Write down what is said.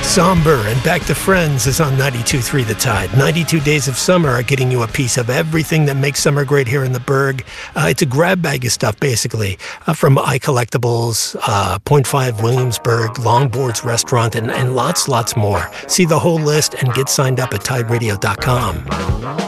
Somber and Back to Friends is on 92.3 The Tide. 92 Days of Summer are getting you a piece of everything that makes summer great here in the Berg. It's a grab bag of stuff, basically, from iCollectibles, Point 5 Williamsburg, Longboards Restaurant, and lots more. See the whole list and get signed up at tideradio.com.